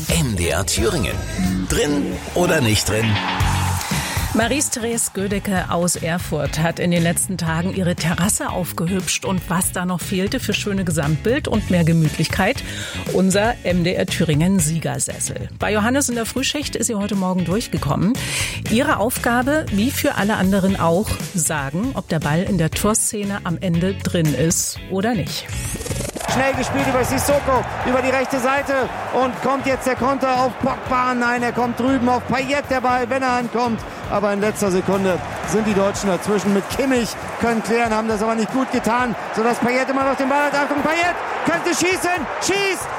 MDR Thüringen. Drin oder nicht drin? Maries-Therese Gödecke aus Erfurt hat in den letzten Tagen ihre Terrasse aufgehübscht. Und was da noch fehlte für schöne Gesamtbild und mehr Gemütlichkeit? Unser MDR Thüringen Siegersessel. Bei Johannes in der Frühschicht ist sie heute Morgen durchgekommen. Ihre Aufgabe, wie für alle anderen auch, sagen, ob der Ball in der Torszene am Ende drin ist oder nicht. Schnell gespielt über Sissoko, über die rechte Seite und kommt jetzt der Konter auf Pogba. Nein, er kommt drüben auf Payet, der Ball, wenn er ankommt. Aber in letzter Sekunde sind die Deutschen dazwischen mit Kimmich, können klären, haben das aber nicht gut getan, sodass Payet immer noch den Ball hat. Achtung, Payet könnte schießen, schießt!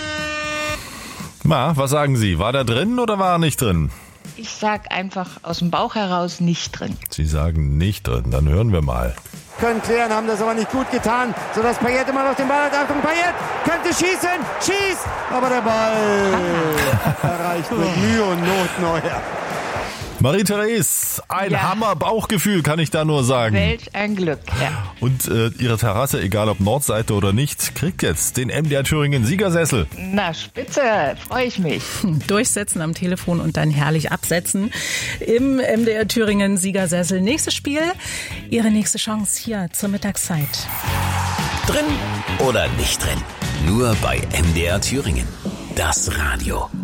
Was sagen Sie? War der drin oder war er nicht drin? Ich sag einfach aus dem Bauch heraus nicht drin. Sie sagen nicht drin, dann hören wir mal. Können klären, haben das aber nicht gut getan, sodass Payet immer noch den Ball hat. Achtung, Payet könnte schießen, schießt! Aber der Ball erreicht mit Mühe und Not Neuer. Marie-Therese, ein Hammer-Bauchgefühl, kann ich da nur sagen. Welch ein Glück, ja. Und Ihre Terrasse, egal ob Nordseite oder nicht, kriegt jetzt den MDR Thüringen Siegersessel. Na, spitze, freue ich mich. Durchsetzen am Telefon und dann herrlich absetzen im MDR Thüringen Siegersessel. Nächstes Spiel, Ihre nächste Chance hier zur Mittagszeit. Drin oder nicht drin? Nur bei MDR Thüringen. Das Radio.